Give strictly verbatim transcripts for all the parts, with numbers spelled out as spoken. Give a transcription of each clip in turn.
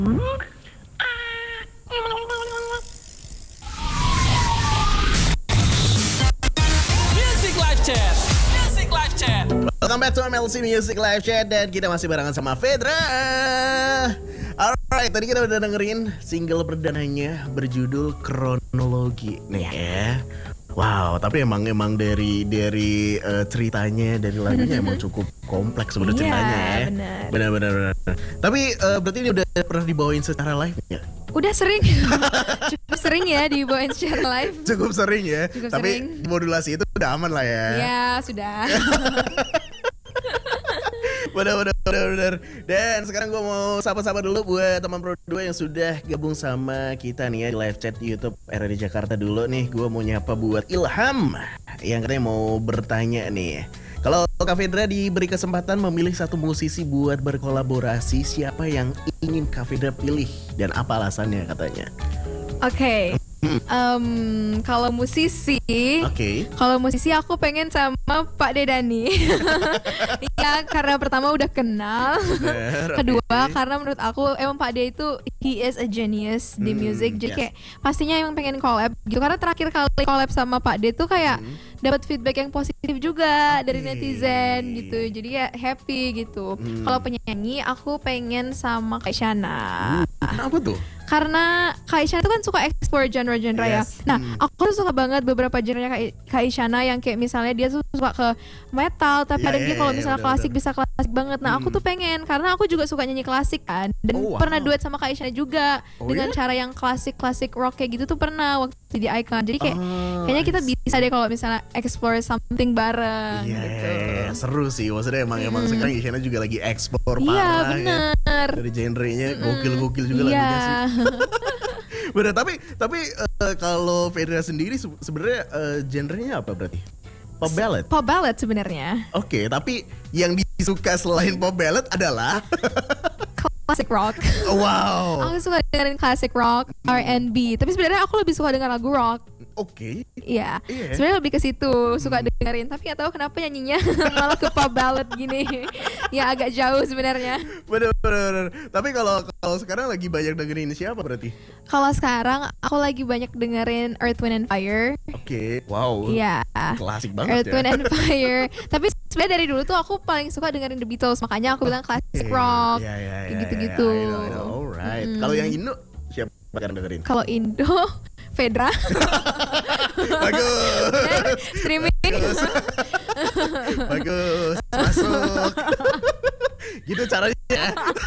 Music Live Chat. Music Live Chat. Welcome back to M L C Music Live Chat dan kita masih barengan sama Fedra. Alright, tadi kita udah dengerin single perdananya berjudul Kronologi nih ya. Wow, tapi emang emang dari dari uh, ceritanya dari lagunya emang cukup kompleks sebenarnya Iya, ceritanya ya. benar. Benar benar. Tapi uh, berarti ini udah pernah dibawain secara live ya? Udah sering, cukup sering ya dibawain secara live. Cukup sering ya. Cukup Tapi sering. modulasi itu udah aman lah ya. Ya sudah. Bener bener bener bener. Dan sekarang gue mau sapa-sapa dulu buat teman Pro dua yang sudah gabung sama kita nih ya di live chat YouTube R R D Jakarta dulu nih. Gue mau nyapa buat Ilham yang katanya mau bertanya nih. Kalau Kak Fedra diberi kesempatan memilih satu musisi buat berkolaborasi, siapa yang ingin Kak Fedra pilih dan apa alasannya katanya? Oke. Em, kalau musisi, Oke. kalau musisi aku pengen sama Pak Dedani. Iya, karena pertama udah kenal. Bener, Kedua, oke. karena menurut aku emang Pak De itu he is a genius di Hmm, music. Jadi yes. kayak pastinya emang pengen collab gitu. Karena terakhir kali collab sama Pak De tuh kayak Hmm. dapat feedback yang positif juga dari Oke. netizen gitu. Jadi ya happy gitu. Hmm. Kalau penyanyi aku pengen sama Kaisyana. Kenapa tuh? Karena Kak Isyana tuh kan suka explore genre-genre ya. Yes. Nah, Hmm. aku tuh suka banget beberapa genre-nya Kak, Kak Isyana yang kayak misalnya dia tuh suka ke metal, tapi Ya, ada ya, dia kalau ya, misalnya benar, klasik benar. bisa klasik banget. Nah, aku Hmm. tuh pengen karena aku juga suka nyanyi klasik kan. Dan Oh, wow. pernah duet sama Kak Isyana juga Oh, dengan ya? cara yang klasik-klasik rock kayak gitu tuh pernah waktu di Icon. Jadi kayak Oh, kayaknya kita I bisa deh kalau misalnya explore something bareng Iya, gitu. seru sih. Maksudnya emang emang Hmm. sekarang Isyana juga lagi ekspor Iya, parah ya. bener. Dari genre-nya gokil-gokil juga Iya. lagunya sih. Bener, tapi tapi eh, kalau Fedra sendiri se- sebenarnya eh, genre-nya apa berarti? Pop ballad. Pop ballad sebenarnya. Oke, tapi yang disuka selain pop ballad adalah Classic rock. wow. Aku suka dengerin classic rock, R and B. Tapi sebenarnya aku lebih suka denger lagu rock. Oke. Iya. Iya. Sebenarnya lebih ke situ suka dengerin. Tapi nggak tahu kenapa nyanyinya malah ke pop ballad gini. Ya agak jauh sebenarnya. Bener, bener, bener. Tapi kalau kalau sekarang lagi banyak dengerin siapa berarti? Kalau sekarang aku lagi banyak dengerin Earth, Wind and Fire. Oke. Wow. Iya. Klasik banget Earth, ya. Wind and Fire. Tapi sebenarnya dari dulu tuh aku paling suka dengerin The Beatles. Makanya aku bilang classic rock. Iya, iya, Kayak iya, gitu-gitu. iya, I know, I know. Alright. Mm. Kalau yang Indo siapa yang dengerin? Kalau Indo, Fedra. Bagus. Dan streaming. Bagus. Bagus. Masuk. Gitu caranya ya.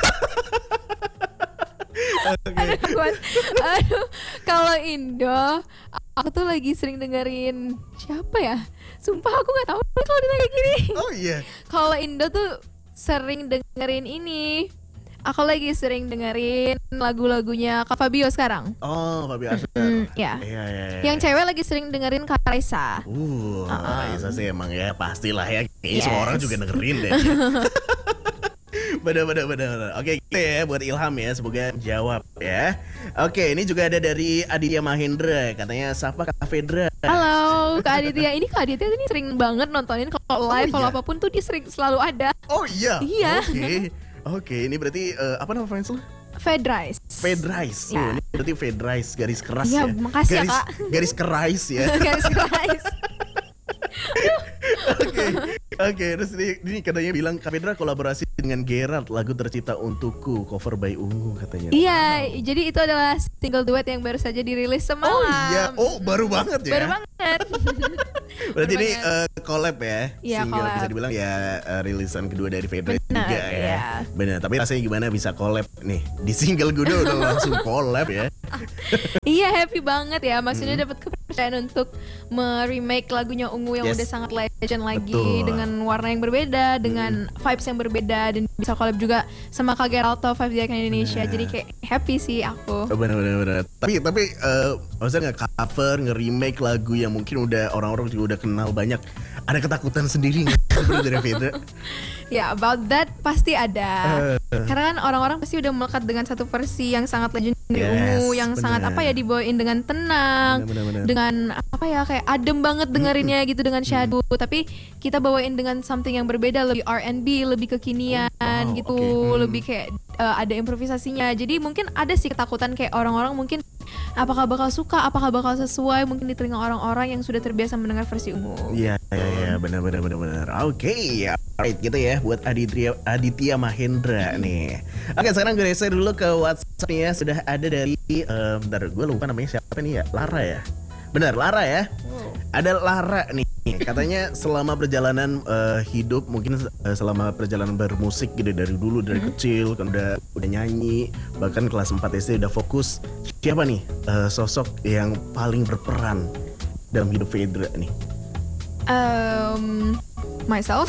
Oke. Aduh, kuat. Aduh, kalau Indo, aku tuh lagi sering dengerin siapa ya? Sumpah aku nggak tahu nih kalau ditanya kayak gini. Oh iya. Kalau Indo tuh sering dengerin ini. Aku lagi sering dengerin lagu-lagunya Kak Fabio sekarang. Oh, Fabi Asher. Hmm, ya. Iya, iya, iya. Yang cewek lagi sering dengerin Kak Raisa. Uh, Uh-uh. Raisa sih emang ya pastilah ya. Kayaknya Yes. semua orang juga dengerin deh. Bener bener bener bener. Oke gitu ya buat Ilham ya, semoga jawab ya. Oke, ini juga ada dari Aditya Mahendra, katanya sapa Kak Fedra. Halo Kak Aditya. Ini Kak Aditya ini sering banget nontonin kalau live, Oh, kalau iya? apapun tuh dia sering selalu ada. Oh iya. Iya. Oke. Oke, ini berarti eh, apa nama fans lo? Fedrice. Fedrice. Ya. Oh, ini berarti Fedrice garis keras Iya, ya. makasih ya, garis, Kak. Garis keras ya. Garis keras. Oke. Oke, terus ini, ini katanya bilang Kak Fedra kolaborasi dengan Gerard, lagu tercipta untukku, cover by Ungu katanya. Iya, jadi itu adalah single duet yang baru saja dirilis semalam. Oh iya, oh baru banget ya. Baru banget. Berarti baru ini banget. eh, collab ya, Iya, single collab. bisa dibilang ya eh, rilisan kedua dari Fedra Benar, juga ya. iya. Benar, tapi rasanya gimana bisa collab nih di single gue udah langsung collab ya. Iya, happy banget ya. Maksudnya dapat kepercayaan untuk me-remake lagunya Ungu yang Yes. udah sangat legend lagi Betul. dengan warna yang berbeda, dengan vibes yang berbeda, dan bisa collab juga sama Kak Geralto Five di Icon Indonesia. Benar. Jadi kayak happy sih aku. Oh, benar benar benar. Tapi tapi eh, maksudnya nge-cover, nge-remake lagu yang mungkin udah orang-orang juga udah kenal banyak. Ada ketakutan sendiri nggak? seperti dari Fidra? Ya, about that pasti ada. Uh. Karena kan orang-orang pasti udah melekat dengan satu versi yang sangat legendary, Yes, ungu, yang bener. sangat apa ya, dibawain dengan tenang, Bener, bener, bener. dengan apa ya, kayak adem banget dengerinnya gitu dengan shadow. Tapi kita bawain dengan something yang berbeda, lebih R and B, lebih kekinian Oh, gitu, oke. Hmm. lebih kayak uh, ada improvisasinya. Jadi mungkin ada sih ketakutan kayak orang-orang mungkin apakah bakal suka, apakah bakal sesuai mungkin di telinga orang-orang yang sudah terbiasa mendengar versi ungu. Iya, iya, iya, benar, benar, benar, benar. Oke, ya, alright gitu ya buat Aditya Aditya Mahendra nih. Oke, sekarang gue geser dulu ke WhatsApp-nya. Sudah ada dari, uh, bentar, gue lupa namanya siapa nih ya, Lara ya. Benar, Lara ya. Ada Lara nih. Katanya selama perjalanan uh, hidup, mungkin uh, selama perjalanan bermusik gitu dari dulu dari kecil kan udah udah nyanyi, bahkan kelas empat S D udah fokus. Siapa nih uh, sosok yang paling berperan dalam hidup Fedra nih? Um, myself.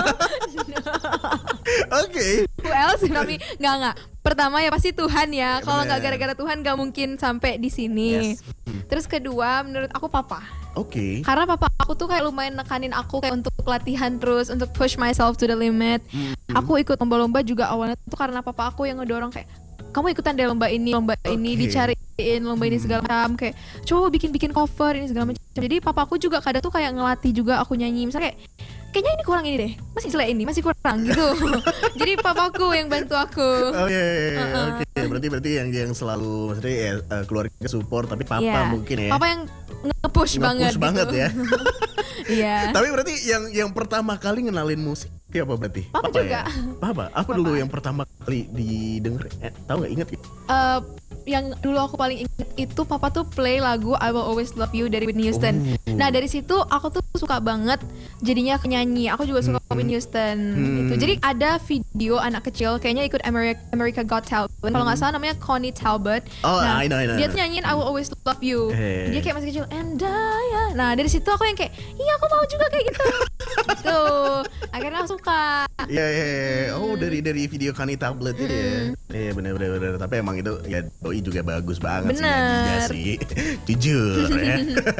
Oke. Who else? Tapi nggak nggak. Pertama ya pasti Tuhan ya. Kalau nggak bener. gara-gara Tuhan nggak mungkin sampai di sini. Yes. Hmm. Terus kedua, menurut aku papa. Oke. Karena papa aku tuh kayak lumayan nekanin aku kayak untuk latihan terus, untuk push myself to the limit. Hmm. Aku ikut lomba-lomba juga awalnya tuh karena papa aku yang ngedorong kayak, kamu ikutan deh lomba ini, lomba ini, Oke. dicariin lomba ini segala macam, kayak coba bikin-bikin cover ini segala macam. Jadi papa aku juga kadang tuh kayak ngelatih juga aku nyanyi. Misalnya kayak, kayaknya ini kurang ini deh, masih jelek ini, masih kurang gitu. Jadi papaku yang bantu aku. Oh iya, iya, iya. Uh-uh. Oke. Berarti berarti yang yang selalu maksudnya ya, uh, keluarga support, tapi papa Iya. mungkin ya. Papa yang nge-push, banget Nge-push banget gitu. ya. Iya. Tapi berarti yang yang pertama kali ngenalin musik siapa berarti? Papa juga. Ya? Papa. Apa Papa. dulu yang pertama kali didengar? Eh, tahu nggak, ingat nggak? Eh, yang dulu aku paling inget itu papa tuh play lagu I Will Always Love You dari Whitney Houston. Oh. Nah dari situ aku tuh suka banget jadinya penyanyi. Aku juga suka Hmm. Whitney Houston Hmm. gitu. Jadi ada video anak kecil kayaknya ikut America, America Got Talent. Kalau nggak salah namanya Connie Talbot. Oh, nah, I know, I know, I dia know. tuh nyanyiin I Will Always Love You. Eh. Dia kayak masih kecil and I. Nah dari situ aku yang kayak, iya aku mau juga kayak gitu. Gitu. Akhirnya aku suka. Iya, iya, iya. Oh, dari dari video Kani Tablet itu ya. Iya, benar benar benar. Tapi emang itu ya doi juga bagus banget sih Bener. nyanyinya sih. Jujur ya.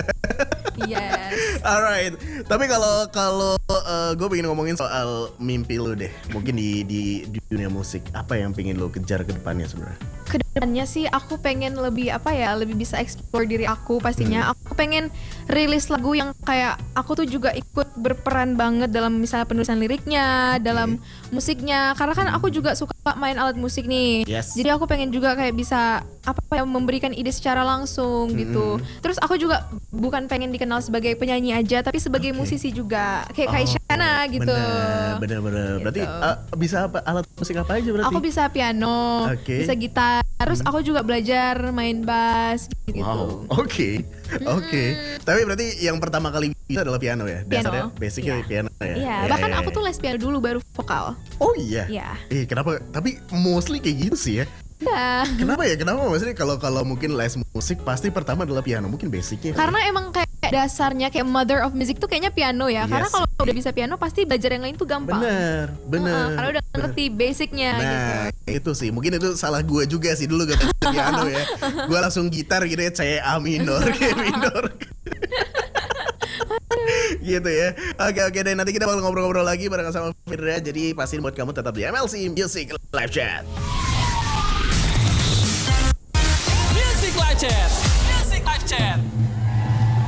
Yes. Alright. Tapi kalau kalau uh, gue pengen ngomongin soal mimpi lu deh. Mungkin di di di dunia musik, apa yang pengen lu kejar ke depannya sebenarnya? Kedepannya sih aku pengen lebih apa ya, lebih bisa explore diri aku pastinya. Hmm. Aku pengen rilis lagu yang kayak aku tuh juga ikut berperan banget dalam misalnya penulisan liriknya, dalam musiknya. Karena kan aku juga suka main alat musik nih. Yes. Jadi aku pengen juga kayak bisa apa ya, memberikan ide secara langsung gitu. Terus aku juga bukan pengen dikenal sebagai penyanyi aja, tapi sebagai Oke. musisi juga. Kayak kayak Shana gitu. Bener, bener, bener. Berarti Gitu. uh, bisa apa, alat musik apa aja berarti? Aku bisa piano, Oke. bisa gitar. Terus aku juga belajar main bass gitu. Wow, oke, oke. Tapi berarti yang pertama kali bisa adalah piano ya? Piano, Dasarnya basicnya iya. piano ya? Iya, Iya, bahkan iya, aku iya. tuh les piano dulu baru vokal. Oh iya? Iya. Eh kenapa? Tapi mostly kayak gitu sih ya. Ya. Kenapa ya? Kenapa maksudnya kalau kalau mungkin les musik pasti pertama adalah piano, mungkin basicnya. Karena emang kayak dasarnya kayak mother of music tuh kayaknya piano ya. Karena Yes. kalau udah bisa piano pasti belajar yang lain tuh gampang. Bener, bener. Heeh, karena udah bener. ngerti basicnya gitu. Nah itu sih, mungkin itu salah gue juga sih dulu gak belajar piano ya. Gue langsung gitar gitu ya, C A minor, G minor. Gitu ya. Oke oke deh, nanti kita bakal ngobrol-ngobrol lagi bareng sama Fidra. Jadi pastiin buat kamu tetap di M L C Music Live Chat. Music Live Chat. Music Live Chat.